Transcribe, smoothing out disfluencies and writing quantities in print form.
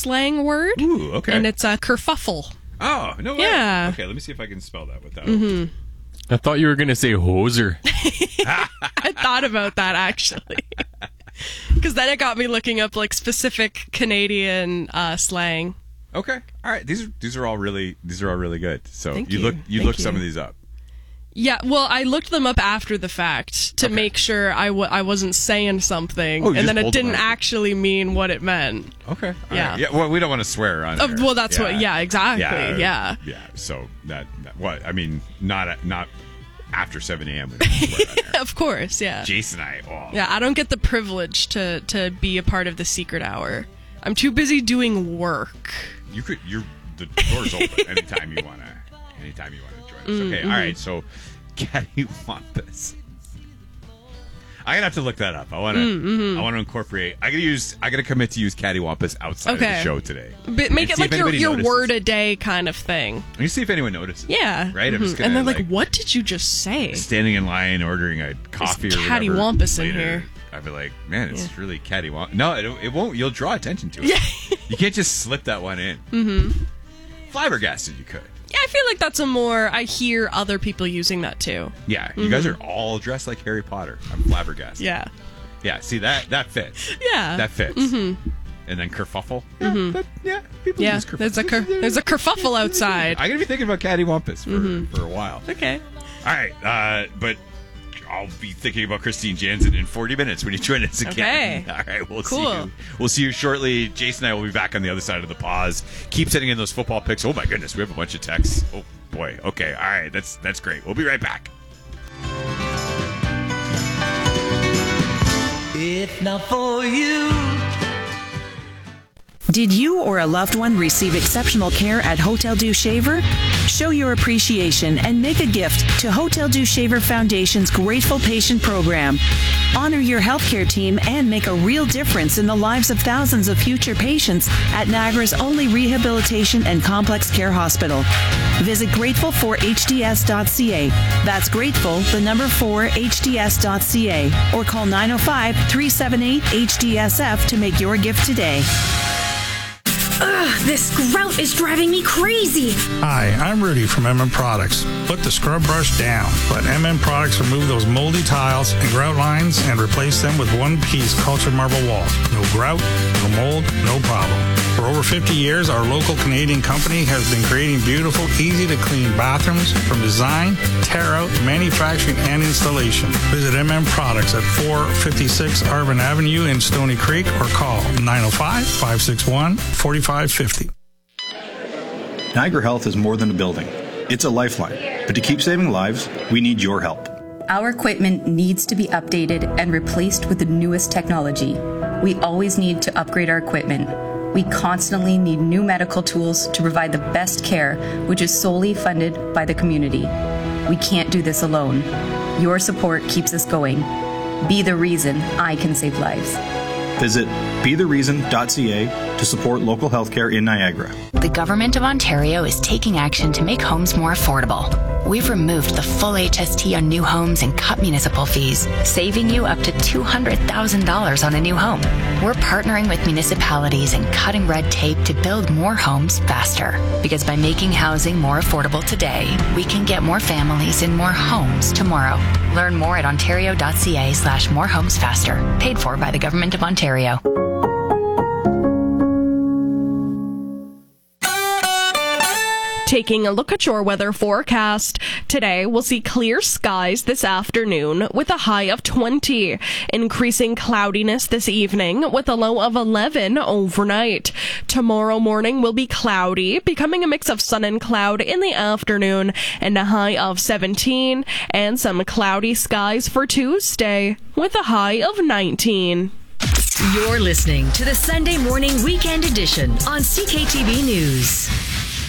slang word. Ooh, okay. And it's a kerfuffle. Oh, no way. Yeah. Okay, let me see if I can spell that without. I thought you were going to say hoser. I thought about that, actually. Because then it got me looking up like specific Canadian slang. Okay. All right. These are all really good. So Thank you you. look Thank some you. of these up. Yeah, well, I looked them up after the fact to make sure I wasn't saying something, Oh, you and just then it pulled them didn't out. actually mean what it meant. Okay. All Yeah. right. Yeah. Well, we don't want to swear on here. Well, that's what. Yeah, exactly. Yeah. Yeah. So that what I mean, not after 7 a.m. we don't swear on here. Of course. Yeah. Jason and I. Oh, Yeah, I don't get the privilege to be a part of the secret hour. I'm too busy doing work. The door's open anytime you want to join us. Okay. All right. So, cattywampus. I'm gonna have to look that up. I want to incorporate. I gotta commit to use cattywampus outside of the show today. But make And it see like if anybody your notices. word a day kind of thing. Let me see if anyone notices. Yeah. Right. I'm just gonna, and they're like, "What did you just say?" Standing in line, ordering a coffee or whatever. cattywampus in later, here. I'd be like, man, it's really cattywampus. No, it won't. You'll draw attention to it. Yeah. You can't just slip that one in. Flabbergasted, you could. Yeah, I feel like that's I hear other people using that too. Yeah, you guys are all dressed like Harry Potter. I'm flabbergasted. Yeah. Yeah, see, that fits. Yeah. That fits. And then kerfuffle. Yeah, people use kerfuffle. There's a kerfuffle outside. I'm going to be thinking about cattywampus for a while. Okay. All right, but I'll be thinking about Christine Jansen in 40 minutes when you join us again. Okay. All right, we'll Cool. see you. We'll see you shortly. Jason and I will be back on the other side of the pause. Keep sending in those football picks. Oh my goodness, we have a bunch of texts. Oh boy. Okay. All right. That's great. We'll be right back. If not for you. Did you or a loved one receive exceptional care at Hotel du Shaver? Show your appreciation and make a gift to Hotel du Shaver Foundation's Grateful Patient Program. Honor your healthcare team and make a real difference in the lives of thousands of future patients at Niagara's only rehabilitation and complex care hospital. Visit grateful4hds.ca. That's grateful, the number 4hds.ca, or call 905-378-HDSF to make your gift today. Ugh, this grout is driving me crazy. Hi, I'm Rudy from MM Products. Put the scrub brush down. Let MM Products remove those moldy tiles and grout lines and replace them with one-piece cultured marble walls. No grout, no mold, no problem. For over 50 years, our local Canadian company has been creating beautiful, easy-to-clean bathrooms from design, tear-out, manufacturing, and installation. Visit MM Products at 456 Arvin Avenue in Stony Creek or call 905-561-4550. Niagara Health is more than a building. It's a lifeline. But to keep saving lives, we need your help. Our equipment needs to be updated and replaced with the newest technology. We always need to upgrade our equipment. We constantly need new medical tools to provide the best care, which is solely funded by the community. We can't do this alone. Your support keeps us going. Be the reason I can save lives. Visit bethereason.ca to support local healthcare in Niagara. The Government of Ontario is taking action to make homes more affordable. We've removed the full HST on new homes and cut municipal fees, saving you up to $200,000 on a new home. We're partnering with municipalities and cutting red tape to build more homes faster. Because by making housing more affordable today, we can get more families in more homes tomorrow. Learn more at ontario.ca/morehomesfaster. Paid for by the Government of Ontario. Taking a look at your weather forecast. Today, we'll see clear skies this afternoon with a high of 20. Increasing cloudiness this evening with a low of 11 overnight. Tomorrow morning will be cloudy, becoming a mix of sun and cloud in the afternoon, and a high of 17. And some cloudy skies for Tuesday with a high of 19. You're listening to the Sunday Morning Weekend Edition on CKTV News.